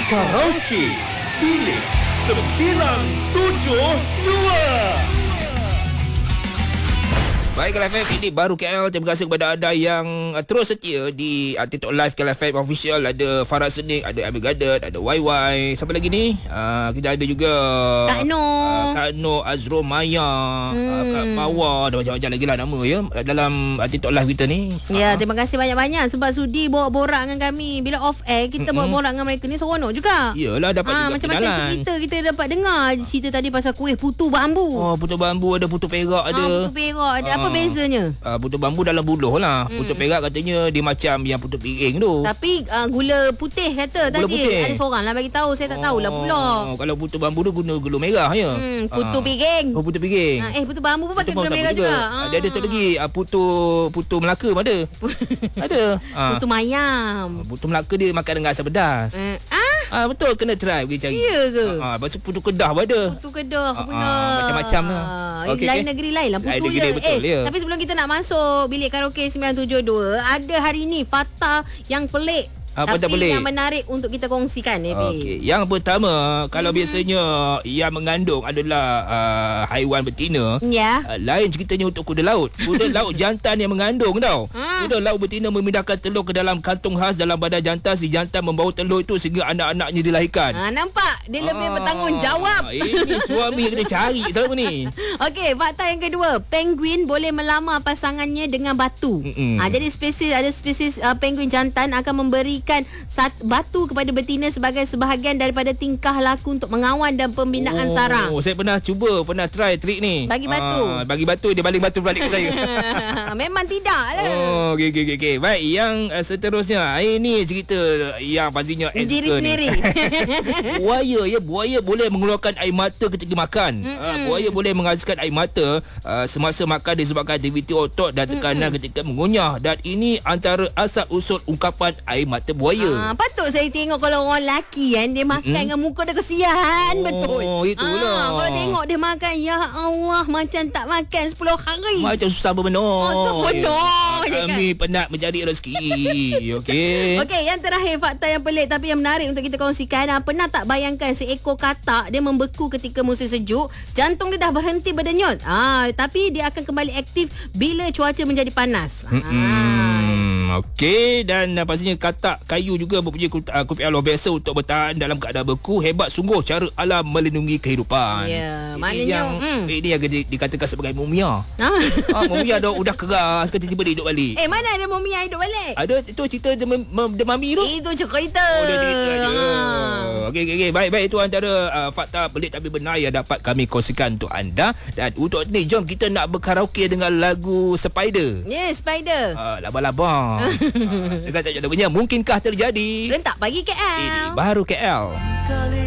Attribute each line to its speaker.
Speaker 1: Karaoke Bilik 972.
Speaker 2: Baik, KL FM, ini baru KL. Terima kasih kepada anda yang terus setia di TikTok Live KL FM Official. Ada Farah Senik, ada Amir Gadat, ada YY. Siapa lagi ni? Kita ada juga
Speaker 3: Kak Noh,
Speaker 2: Kak Noh, Azro Maya, Kak Bawa, ada macam-macam lagi lah nama ya dalam TikTok Live kita ni.
Speaker 3: ya, terima kasih banyak-banyak sebab sudi borak dengan kami. Bila off air kita borak dengan mereka ni seronok juga.
Speaker 2: Yelah, dapat juga
Speaker 3: macam-macam cerita kita dapat dengar. Cerita tadi pasal kuih putu bambu.
Speaker 2: Oh, putu bambu ada, putu perak ada.
Speaker 3: Putu perak ada. Apa bezanya?
Speaker 2: Putu bambu dalam buluh lah. Putu perak katanya dia macam yang putu piring tu.
Speaker 3: Tapi gula putih kata
Speaker 2: Gula
Speaker 3: tadi.
Speaker 2: putih.
Speaker 3: Ada seorang lah bagi tahu. Saya tak tahulah pula.
Speaker 2: Kalau putu bambu tu guna gula merah ya.
Speaker 3: Putu piring.
Speaker 2: Oh, putu piring.
Speaker 3: Putu bambu pun pakai
Speaker 2: Putu
Speaker 3: gula
Speaker 2: bambu
Speaker 3: merah
Speaker 2: sama
Speaker 3: juga.
Speaker 2: Ada tu lagi putu Melaka pun ada. Ada.
Speaker 3: Putu mayam.
Speaker 2: Putu Melaka dia makan dengan asam pedas. Betul, kena try pergi cari.
Speaker 3: Ya ke?
Speaker 2: Lepas tu putu Kedah pun ada.
Speaker 3: Putu Kedah pula.
Speaker 2: Macam-macam lah.
Speaker 3: Lain negeri lain lah putu
Speaker 2: Lain negeri,
Speaker 3: je.
Speaker 2: betul, ya.
Speaker 3: Tapi sebelum kita nak masuk bilik karaoke 972, ada hari ni fakta yang pelik.
Speaker 2: Apa tak
Speaker 3: tapi
Speaker 2: pelik?
Speaker 3: yang menarik untuk kita kongsikan,
Speaker 2: Okey. Yang pertama, kalau biasanya yang mengandung adalah haiwan betina,
Speaker 3: Ya.
Speaker 2: lain ceritanya untuk kuda laut. Kuda laut jantan yang mengandung tau. Kuda laut betina memindahkan telur ke dalam kantung khas dalam badan jantan. Si jantan membawa telur itu sehingga anak-anaknya dilahirkan.
Speaker 3: Nampak? Dia lebih bertanggungjawab.
Speaker 2: Ini suami yang kita cari selama ni.
Speaker 3: Okey, fakta yang kedua, penguin boleh melamar pasangannya dengan batu. Jadi ada spesies penguin jantan akan memberikan batu kepada betina sebagai sebahagian daripada tingkah laku untuk mengawan dan pembinaan sarang.
Speaker 2: Saya pernah try trik ni.
Speaker 3: Bagi batu.
Speaker 2: Bagi batu, dia baling batu balik ke saya.
Speaker 3: Memang tidak lah.
Speaker 2: Okey. Baik, yang seterusnya. Ini cerita yang pastinya
Speaker 3: Diri sendiri.
Speaker 2: Buaya boleh mengeluarkan air mata ketika makan. Buaya boleh menghasilkan air mata semasa makan disebabkan aktiviti otot dan tekanan ketika mengunyah. Dan ini antara asal usul ungkapan air mata buaya.
Speaker 3: Patut saya tengok kalau orang lelaki kan, dia makan dengan muka dia kesian. Betul.
Speaker 2: Itulah.
Speaker 3: Kalau tengok dia makan, ya Allah, macam tak makan 10 hari.
Speaker 2: Macam susah berbenar. Kami penat mencari rezeki. Okey.
Speaker 3: Okey, yang terakhir fakta yang pelik tapi yang menarik untuk kita kongsikan. Pernah tak bayangkan seekor katak dia membeku ketika musim sejuk, jantung dia dah berhenti berdenyut. Tapi dia akan kembali aktif bila cuaca menjadi panas.
Speaker 2: Okey, dan pastinya katak kayu juga mempunyai kopi luar biasa untuk bertahan dalam keadaan beku. Hebat sungguh cara alam melindungi kehidupan.
Speaker 3: Ya, maknanya
Speaker 2: ini yang dikatakan sebagai mumia. Mumia udah keras, tiba-tiba dia hidup balik.
Speaker 3: Mana ada mumia hidup balik?
Speaker 2: Ada itu cerita The Mummy tu.
Speaker 3: Itu cerita.
Speaker 2: Dia cerita je. Okey. Baik, itu antara fakta pelik tapi benar yang dapat kami kongsikan untuk anda. Dan untuk ni, jom kita nak berkaraoke dengan lagu Spider.
Speaker 3: Spider.
Speaker 2: Laba-laba. Dekat tak ada punya. Mungkinkah terjadi?
Speaker 3: Rentak pagi KL.
Speaker 2: Ini baru KL.